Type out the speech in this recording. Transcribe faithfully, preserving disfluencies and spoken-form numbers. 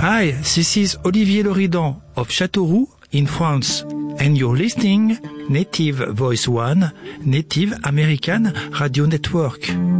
Hi, this is Olivier Loridan of Châteauroux in France, and you're listening Native Voice One, Native American Radio Network.